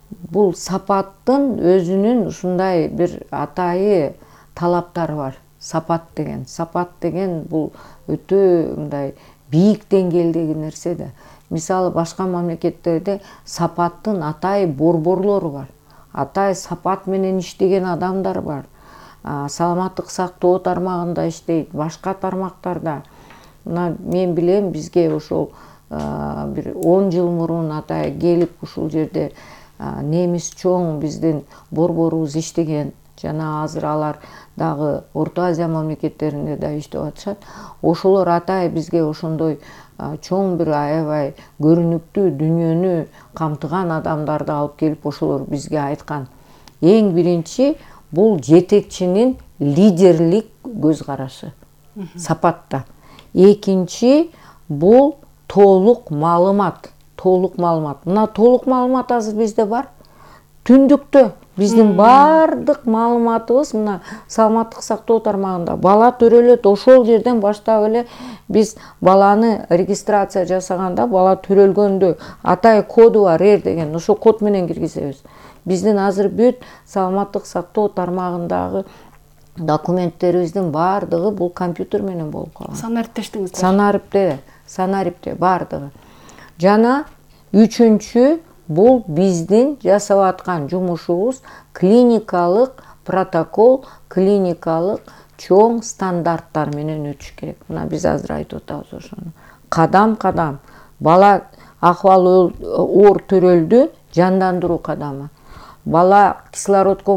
бул сапаттын өзүнүн ушундай бир атайы талаптары бар. Сапат деген бул өтө мындай бийик деңгээлдеги нерсе да. Мисалы башка мамлекеттерде сапаттын атайы борборлору бар. Атай сапат менен иштеген адамдар бар. Саламаттык сактоо тармагында иштейт, башка тармактарда. Мына мен билем, бизге ошол бир 10 жыл мурун атай келип ушул жерде немис чоң биздин борборубуз иштеген. Жана азыр алар дагы Орто Азия мамлекеттеринде да иштеп атышат. Ошолор атай бизге ошондой чоң бир аябай көрүнүктүү дүйнөнү камтыган адамдарды алып келип ошолор бизге айткан. Эң биринчи бул жетекчинин лидерлик көз карашы сапатта. Экинчи бул толук маалымат. Мына толук маалымат азыр бизде бар. Түндүктө биздин бардык маалыматыбыз мына саламаттык сактоо тармагында. Бала төрөлөт, ошол жерден баштап эле биз баланы регистрация жасаганда, бала төрөлгөндө атай коду бар, деген, ошол код менен киргизебиз. Биздин азыр бүт саламаттык сактоо тармагындагы документтерибиздин бардыгы бул компьютер менен болуп калган. Санариптештиңиздер? Санарипте бардыгы. Жана үчүнчү бул биздин жасап аткан жумушубуз клиникалык протокол, клиникалык чоң стандарттар менен өтүш керек. Мына биз азыр айтып атабыз ошону. Кадам-кадам бала акыбалы оор төрөлдү, жандандыруу кадамы. Бала кислородко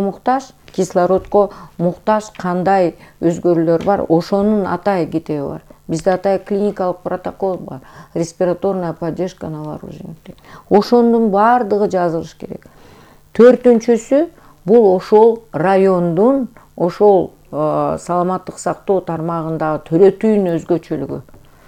муктаж кандай өзгөрүүлөр бар, ошонун атай китеби бар. Бизде атай клиникалык протокол бар, респираторная поддержка новорожденных. Ошондун бардыгы жазылыш керек. Төртүнчүсү бул ошол райондун, ошол саламаттык сактоо тармагындагы төрөтүүнүн өзгөчөлүгү.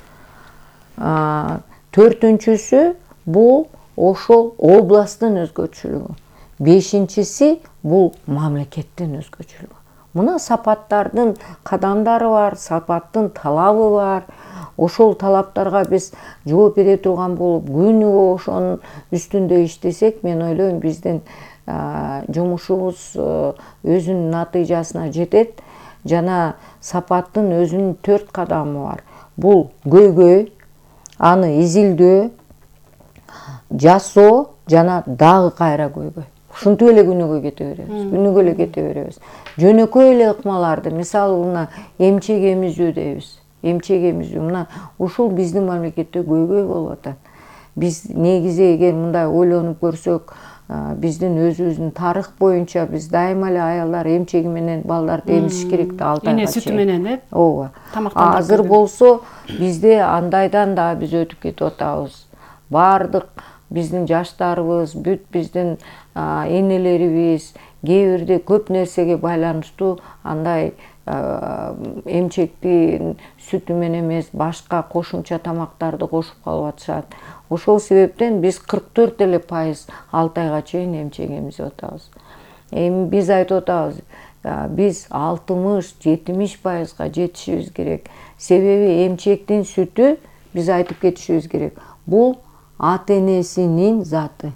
Төртүнчүсү бул ошол областтын өзгөчөлүгү. Бешинчиси бул мамлекеттин өзгөчөлүгү. Мына сапаттардын кадамдары бар, сапаттын талабы бар. Ошол талаптарга биз жооп бере турган болуп, күнүгө ошонун үстүндө иштесек, мен ойлойм биздин жумушубуз өзүнүн натыйжасына жетет. Жана сапаттын өзүнүн 4 кадамы бар. Бул көйгөй, аны изилдөө, жасоо жана дагы кайра көйгөй. Ушинтип эле күнүгө кете беребиз. Жөнөкөй эле ыкмаларды, мисалы мына эмчек эмизүү дейбиз. Мына ушул биздин мамлекетте көйгөй болуп атат. Биз негизи эгер мындай ойлонуп көрсөк, биздин өзүбүздүн тарых боюнча биз дайыма эле аялдар эмчеги менен балдарды эмизиш керек да, 6 айга чейин. Эне сүтү менен, Ооба. Азыр болсо бизде андайдан да биз өтүп кетип атабыз. Бардык биздин жаштарыбыз, бүт биздин энелерибиз кээ бирде көп нерсеге байланыштуу андай эмчектин сүтү менен эмес, башка кошумча тамактарды кошуп калып атышат. Ошол себептен биз 44% 6 айга чейин эмчек эмизип атабыз. Эми биз айтып атабыз, биз 60-70% жетишибиз керек. Себеби эмчектин сүтү, биз айтып кетишибиз керек, бул ата-энесинин заты.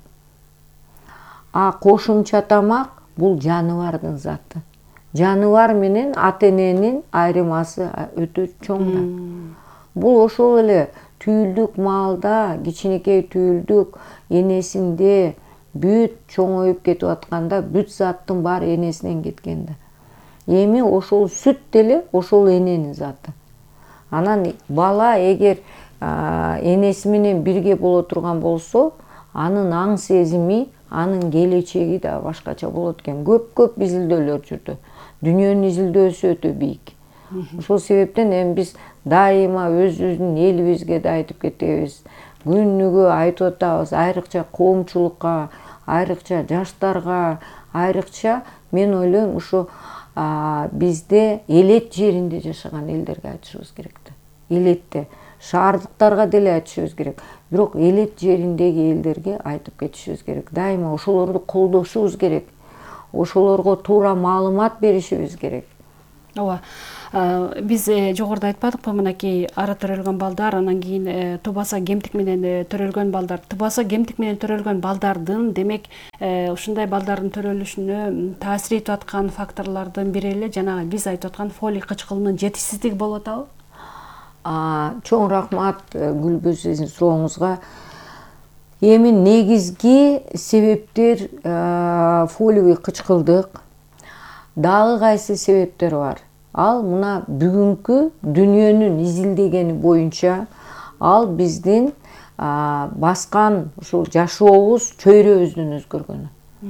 Кошумча тамак бул жаныбардын заты. Жаныбар менен ата-эненин айырмасы өтө чоң да. Бул ошол эле түйүлдүк маалда, кичинекей түйүлдүк энесинде бүт чоңоюп кетип атканда, бүт заттын баары энесинен кеткен да. Эми ошол сүт деле ошол эненин заты. Анан бала эгер энеси менен бирге боло турган болсо, анын аң сезими, анын келечеги да башкача болот экен. Көп изилдөөлөр жүрдү. Дүйнөнүн изилдөөсү өтө бийик. Ошол себептен эми биз дайыма өзүбүздүн элибизге да айтып кетебиз. Күнүгө айтып атабыз, айрыкча коомчулукка, айрыкча жаштарга, айрыкча мен ойлойм ушу бизде элет жеринде жашаган элдерге айтышыбыз керек да. Элетте, шаардыктарга деле айтышыбыз керек. Бирок элет жериндеги элдерге айтып кетишибиз керек. Дайыма ошолорду колдошубуз керек. Ошолорго туура маалымат беришибиз керек. Ооба. Биз жогоруда айтпадыкпы, мынакей ара төрөлгөн балдар, анан кийин тубаса кемтик менен төрөлгөн балдар. Тубаса кемтик менен төрөлгөн балдардын, демек, ушундай балдардын төрөлүшүнө таасир этип аткан факторлордун бири эле жанагы биз айтып аткан фолий кычкылынын жетишсиздиги болуп атабы? Чоң рахмат Гүлбүз сиздин сурооңузга. Эми негизги себептер фолиевый кычкылдык. Дагы кайсы себептер бар? Ал мына бүгүнкү дүйнөнүн изилдегени боюнча ал биздин баскан ушул жашообуз, чөйрөбүздүн өзгөргөнү.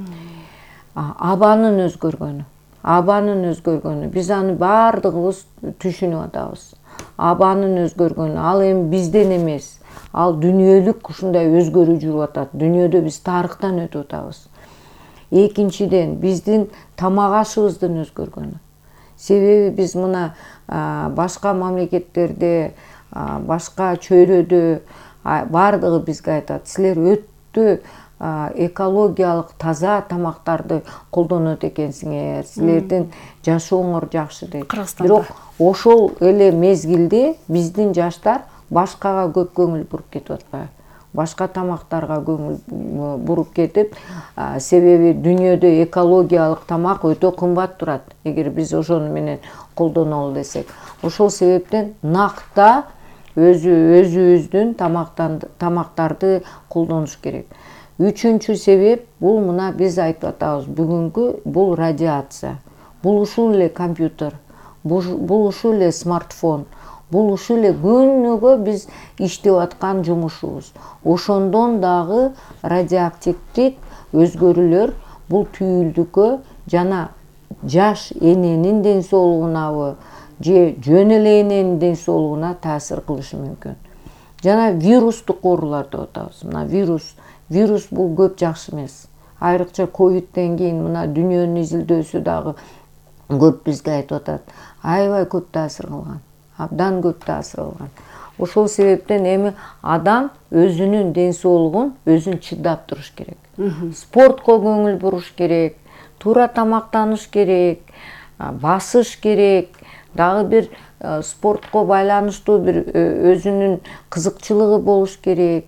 Абанын өзгөргөнү. Биз аны баардыгыбыз түшүнүп атабыз. Абанын өзгөргөнү. Ал эми бизден эмес. Ал дүйнөлүк ушундай өзгөрүү жүрүп атат. Дүйнөдө биз тарыхтан өтүп атабыз. Экинчиден, биздин тамак ашыбыздын өзгөргөнү. Себеби биз мына башка мамлекеттерде, башка чөйрөдө баардыгы бизге айтат, силер өтө экологиялык таза тамактарды колдонот экенсиңер, силердин жашооңор жакшы дейт. Бирок ошол эле мезгилде биздин жаштар башкага көп көңүл буруп кетип атпайбы? Башка тамактарга көңүл буруп кетип, себеби дүйнөдө экологиялык тамак өтө кымбат турат. Эгер биз ошону менен колдонолу десек, ошол себептен накта өзүбүздүн тамактарды колдонуш керек. Үчүнчү себеп бул мына биз айтып атабыз бүгүнкү бул радиация. Бул ушул эле компьютер, бул ушул эле смартфон. Бул ушул эле күнүгө биз иштеп аткан жумушубуз. Ошондон дагы радиоактивдик өзгөрүүлөр бул түйүлдүккө жана жаш эненин ден соолугунабы же жөн эле эненин ден соолугуна таасир кылышы мүмкүн. Жана вирустук оорулар деп атабыз. Мына вирус бул көп жакшы эмес. Айрыкча ковидтен кийин мына дүйнөнүн изилдөөсү дагы көп бизге айтып атат. Аябай көп таасир кылган. Абдан көп таасир кылган. Ошол себептен эми адам өзүнүн ден соолугун өзүн чыдап туруш керек. Спортко көңүл буруш керек, туура тамактаныш керек, басыш керек, дагы бир спортко байланыштуу бир өзүнүн кызыкчылыгы болуш керек.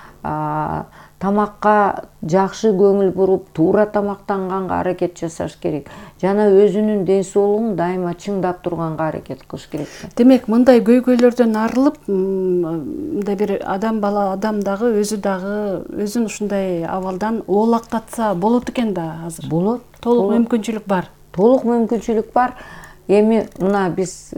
Тамакка жакшы көңүл буруп, туура тамактанганга аракет жасаш керек. Жана өзүнүн ден соолугун дайыма чыңдап турганга аракет кылыш керек. Демек, мындай көйгөйлөрдөн арылып, мындай бир адам дагы өзүн ушундай абалдан оолактатса болот экен да азыр. Болот. Толук мүмкүнчүлүк бар. Толук мүмкүнчүлүк бар. Эми мына биз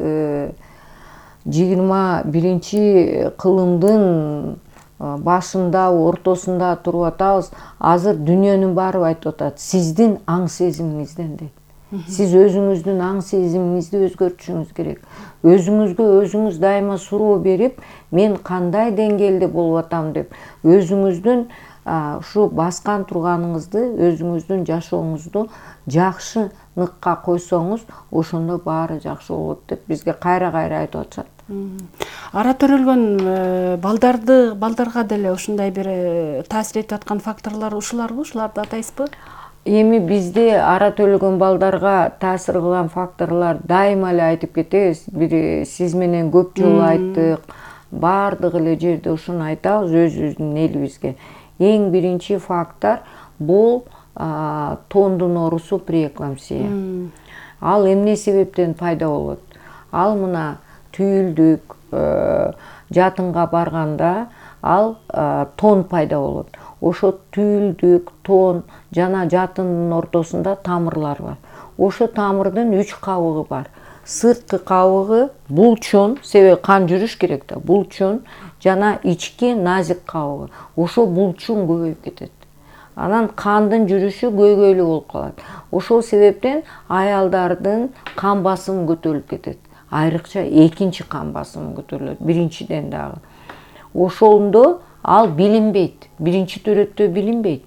21-кылымдын башында, ортосунда туруп атабыз. Азыр дүйнөнүн баары айтып атат, сиздин аң сезимиңизден дейт. Сиз өзүңүздүн аң сезимиңизди өзгөртүшүңүз керек. Өзүңүзгө өзүңүз дайыма суроо берип, мен кандай деңгээлде болуп атам деп, өзүңүздүн ушу баскан турганыңызды, өзүңүздүн жашооңузду жакшы ныкка койсоңуз, ошондо баары жакшы болот деп бизге кайра-кайра айтып атышат. Ара төрөлгөн балдарга деле ушундай бир таасир этип аткан факторлор ушуларбы? Ушуларды атайсызбы? Эми бизде ара төрөлгөн балдарга таасир кылган факторлор дайыма эле айтып кетебиз. Бир сиз менен көп жолу айттык. Баардык эле жерде ушуну айтабыз өзүбүздүн элибизге. Эң биринчи фактор бул тондун оорусу преэклампсия. Ал эмне себептен пайда болот? Ал мына түйүлдүк жатынга барганда ал тон пайда болот. Ошо түйүлдүк, тон жана жатындын ортосунда тамырлар бар. Ошо тамырдын 3 кабыгы бар. Сырткы кабыгы булчун, себеби кан жүрүш керек да, булчун жана ички назик кабыгы. Ошо булчун көбөйүп кетет. Анан кандын жүрүшү көйгөйлүү болуп калат. Ошол себептен аялдардын кан басымы көтөрүлүп кетет. Айрыкча экинчи кан басымы көтөрүлөт, биринчиден дагы. Ошондо ал билинбейт. Биринчи төрөттө билинбейт.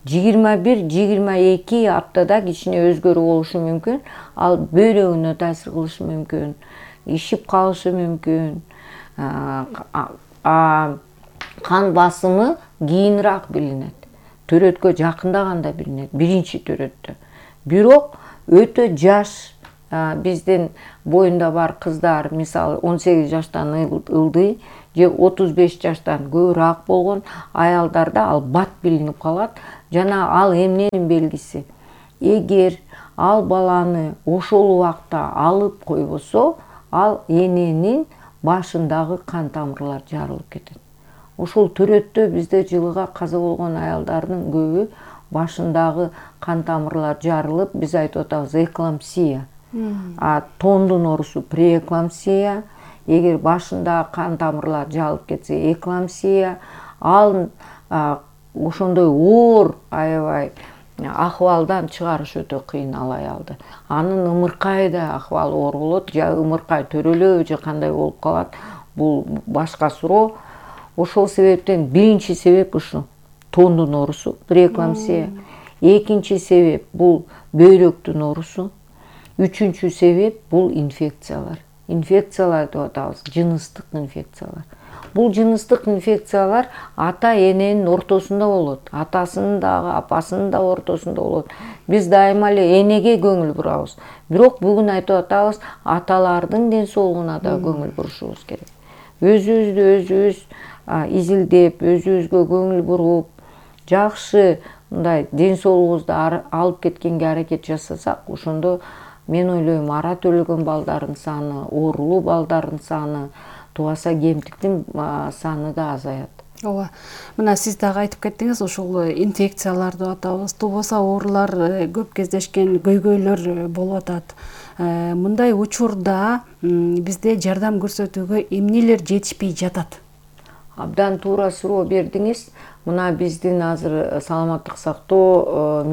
21-22 аптада кичине өзгөрүү болушу мүмкүн. Ал бөйрөгүнө таасир кылышы мүмкүн, ишип калышы мүмкүн. Кан басымы кийинирээк билинет. Төрөткө жакындаганда билинет, биринчи төрөттө. Бирок өтө жаш биздин боюнда бар кыздар мисалы 18 жаштан ылдый же 35 жаштан көбүрөөк болгон аялдарда ал бат билинип калат. Жана ал эмненин белгиси? Эгер ал баланы ошол убакта алып койбосо, ал эненин башындагы кан тамырлар жарылып кетет. Ошол төрөттө бизде жылыга каза болгон аялдардын көбү башындагы кан тамырлар жарылып, биз айтып атабыз эклампсия. Тондун оорусу преэклампсия. Эгер башындагы кан тамырлар жарылып кетсе эклампсия. Ал ошондой оор аябай акыбалдан чыгарыш өтө кыйын ал аялды. Анын ымыркай да акыбалы оор болот, же ымыркай төрөлөбү же кандай болуп калат. Бул башка суроо. Ошол себептен биринчи себеп ушу тондун оорусу, преэклампсия. Экинчи себеп бул бөйрөктүн оорусу. Үчүнчү себеп бул инфекциялар. Инфекциялар деп атабыз, жыныстык инфекциялар. Бул жыныстык инфекциялар ата эненин ортосунда болот. Атасынын дагы, апасынын да ортосунда болот. Биз дайыма эле энеге көңүл бурабыз. Бирок бүгүн айтып атабыз, аталардын ден соолугуна да көңүл бурушубуз керек. Өзүбүздү өзүбүз изилдеп, өзүбүзгө көңүл буруп, жакшы мындай ден соолугубузду алып кеткенге аракет жасасак, ошондо мен ойлойм ара төрөлгөн балдардын саны, оорулуу балдардын саны, тубаса кемтиктин саны да азаят. Ооба. Мына сиз дагы айтып кеттиңиз, ушул инфекциялар деп атабыз, тубаса оорулар көп кездешкен көйгөйлөр болуп атат. Мындай учурда бизде жардам көрсөтүүгө эмнелер жетишпей жатат? Абдан туура суроо бердиңиз. Мына биздин азыр саламаттык сактоо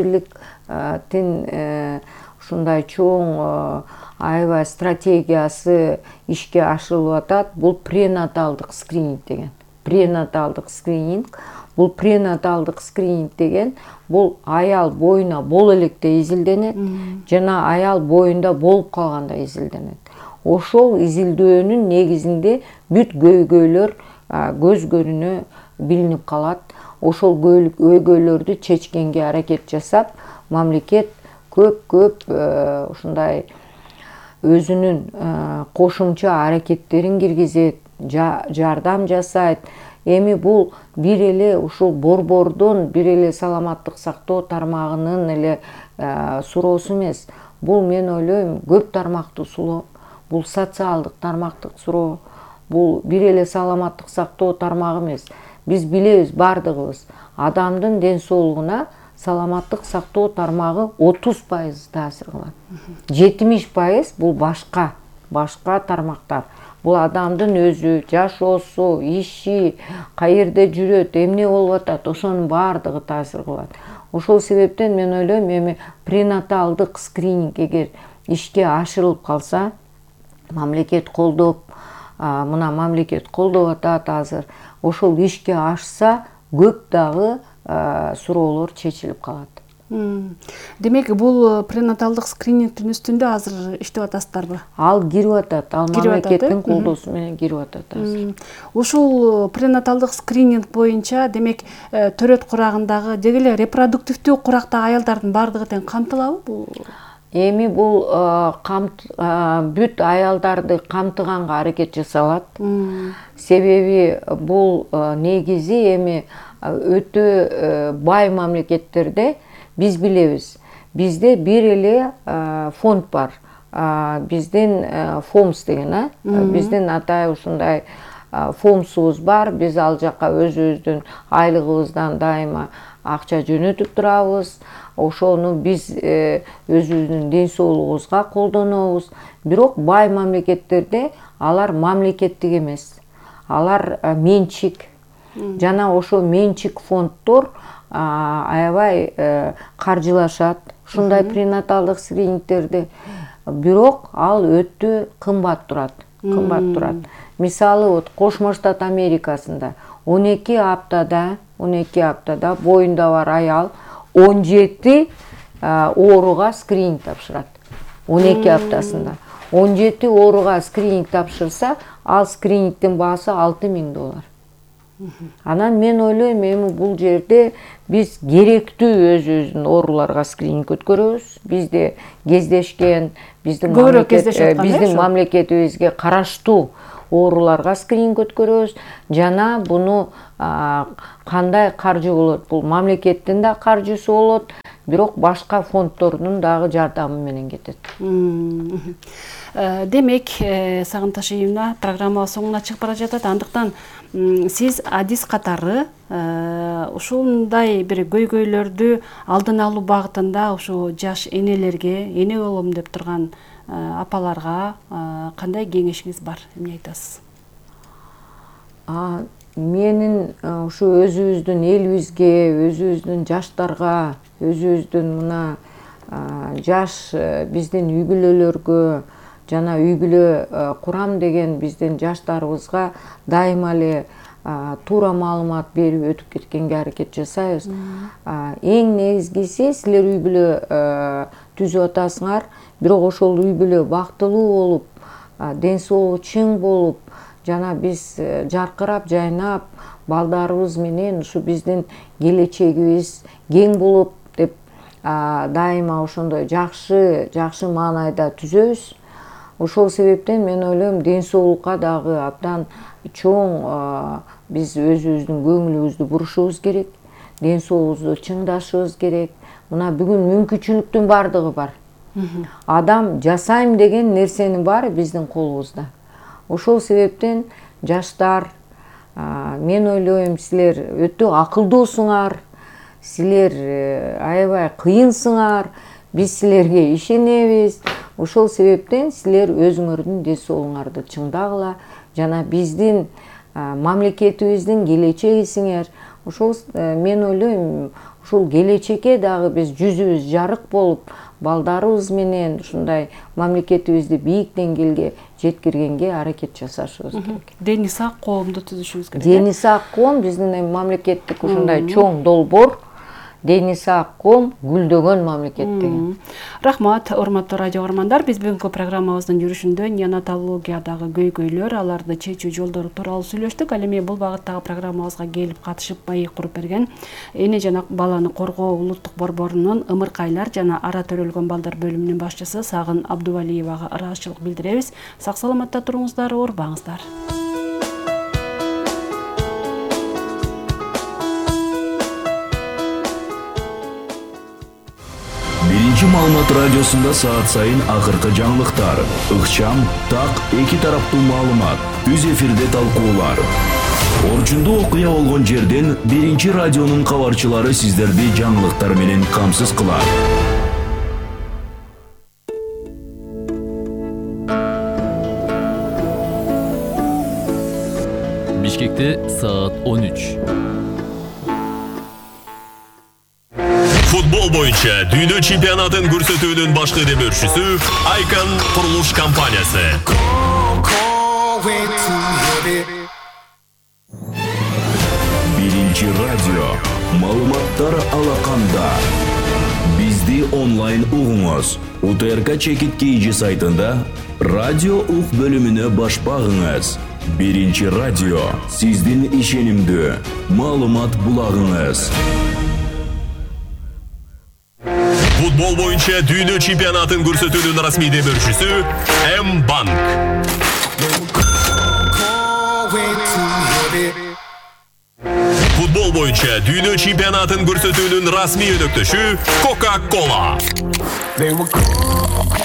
министрликтин ушундай чоң аябай стратегиясы ишке ашырылып атат. Бул пренаталдык скрининг деген. Пренаталдык скрининг. Бул пренаталдык скрининг деген бул аял боюна боло электе изилденет, жана аял боюнда болуп калганда изилденет. Ошол изилдөөнүн негизинде бүт көйгөйлөр көз көрүнө билинип калат. Ошол көйгөйлөрдү чечкенге аракет жасап, мамлекет көп ушундай өзүнүн кошумча аракеттерин киргизет, жардам жасайт. Эми бул бир эле ушул борбордун, бир эле саламаттык сактоо тармагынын эле суроосу эмес. Бул мен ойлойм көп тармактуу суроо. Бул социалдык тармактык суроо. Бул бир эле саламаттык сактоо тармагы эмес. Биз билебиз бардыгыбыз, адамдын ден соолугуна саламаттык сактоо тармагы 30% таасир кылат. 70% бул башка тармактар. Бул адамдын өзү, жашоосу, иши, каерде жүрөт, эмне болуп атат, ошонун бардыгы таасир кылат. Ошол себептен мен ойлойм, эми пренаталдык скрининг эгер ишке ашырылып калса, мамлекет колдоп, мына мамлекет колдоп атат азыр. Ошол ишке ашса, көп дагы суроолор чечилип калат. Демек, бул пренаталдык скринингтин үстүндө азыр иштеп атасыздарбы? Ал кирип атат, ал мамлекеттин колдоосу менен кирип атат азыр. Ушул пренаталдык скрининг боюнча, демек, төрөт курагындагы деги эле репродуктивдүү курактагы аялдардын бардыгы тең камтылабы? Эми бул бүт аялдарды камтыганга аракет жасалат. Себеби бул негизи эми өтө бай мамлекеттерде биз билебиз. Бизде бир эле фонд бар. Биздин ФОМС деген, биздин атай ушундай ФОМСубуз бар. Биз ал жака өзүбүздүн айлыгыбыздан дайыма акча жөнөтүп турабыз. Ошону биз өзүбүздүн ден соолугубузга колдонобуз. Бирок бай мамлекеттерде алар мамлекеттик эмес. Алар менчик. Жана ошол менчик фонддор аябай каржылашат ушундай пренаталдык скринингтерди. Бирок ал өтө кымбат турат. Мисалы, вот Кошмо Штат Америкасында 12 аптада боюнда бар аял 17 ооруга скрининг тапшырат. 12 аптасында. 17 ооруга скрининг тапшырса, ал скринингтин баасы $6000. Анан мен ойлойм, эми бул жерде биз керектүү өзүбүздүн ооруларга скрининг өткөрөбүз. Бизде кездешкен, биздин мамлекетибизге караштуу ооруларга скрининг өткөрөбүз. Жана буну кандай каржы болот? Бул мамлекеттин да каржысы болот, бирок башка фонддордун дагы жардамы менен кетет. Демек, Сагынташ Ийимна программа соңуна чыгып бара жатат. Андыктан сиз адис катары ушундай бир көйгөйлөрдү алдын алуу багытында ушу жаш энелерге, эне болом деп турган апаларга кандай кеңешиңиз бар? Эмне айтасыз? Менин ушу өзүбүздүн элибизге, өзүбүздүн жаштарга, өзүбүздүн мына жаш биздин үй бүлөлөргө жана үй бүлө курам деген биздин жаштарыбызга дайыма эле туура маалымат берип өтүп кеткенге аракет жасайбыз. Эң негизгиси силер үй бүлө түзүп атасыңар, бирок ошол үй бүлө бактылуу болуп, ден соолугу чың болуп, жана биз жаркырап, жайнап, балдарыбыз менен ушу биздин келечегибиз кең болуп деп дайыма ошондой жакшы маанайда түзөбүз. Ошол себептен мен ойлойм, ден соолукка дагы абдан чоң биз өзүбүздүн көңүлүбүздү бурушубуз керек, ден соолугубузду чыңдашыбыз керек. Мына бүгүн мүмкүнчүлүктүн бардыгы бар. Адам жасайм деген нерсенин баары биздин колубузда. Ошол себептен жаштар, мен ойлойм, силер өтө акылдуусуңар, силер аябай кыйынсыңар, биз силерге ишенебиз. Ошол себептен силер өзүңөрдүн ден соолугуңарды чыңдагыла, жана биздин мамлекетибиздин келечегисиңер. Ошол мен ойлойм, ушул келечекке дагы биз жүзүбүз жарык болуп, балдарыбыз менен ушундай мамлекетибизди бийик деңгээлге жеткиргенге аракет жасашыбыз керек. Дени сак коомду түзүшүбүз керек. Дени сак коом биздин мамлекеттик ушундай чоң долбоор. Дени сак коом, гүлдөгөн мамлекет деген. Рахмат, урматтуу радио көрөрмандар. Биз бүгүнкү программабыздын жүрүшүндө неонатологиядагы көйгөйлөр, аларды чечүү жолдору тууралуу сүйлөштүк. Ал эми бул багыттагы программабызга келип катышып маек куруп берген эне жана баланы коргоо улуттук борборунун ымыркайлар жана ара төрөлгөн балдар бөлүмүнүн башчысы Сагын Абдувалиевага ыраазычылык билдиребиз. Сак саламатта туруңуздар, оорубаңыздар. Биринчи маалымат радиосунда саат сайын акыркы жаңылыктар, ыкчам, так, эки тараптуу маалымат, түз эфирде талкуулар. Орчундуу окуя болгон жерден биринчи радионун кабарчылары сиздерди жаңылыктар менен камсыз кылат. Бишкекте саат 13. Футбол боюнча дүйнө чемпионатын көрсөтүүнүн башкы демөөрчүсү Icon курулуш компаниясы. Биринчи радио. Маалыматтар алаканда. Бизди онлайн угуңуз. УТРК Чекит KG сайтында радио ук бөлүмүнө баш багыңыз. Биринчи радио. Сиздин ишенимдүү маалымат булагыңыз. Футбол боюнча дүйнө чемпионатын көрсөтүүнүн расмий демөөрчүсү М-банк. Футбол боюнча дүйнө чемпионатын көрсөтүүнүн расмий өнөктөшү Coca-Cola.